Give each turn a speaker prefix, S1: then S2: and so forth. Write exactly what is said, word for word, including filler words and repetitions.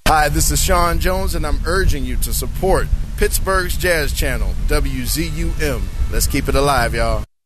S1: Hi, this is Sean Jones, and I'm urging you to support Pittsburgh's Jazz Channel, W Z U M. Let's keep it alive, y'all.